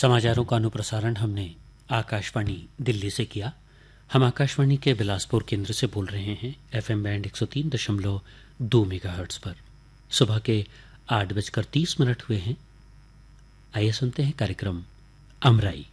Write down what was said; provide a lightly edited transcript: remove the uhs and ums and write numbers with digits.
समाचारों का अनुप्रसारण हमने आकाशवाणी दिल्ली से किया। हम आकाशवाणी के बिलासपुर केंद्र से बोल रहे हैं एफएम बैंड 103.2 मेगाहर्ट्ज पर। सुबह के 8:30 हुए हैं। आइए सुनते हैं कार्यक्रम अमराई।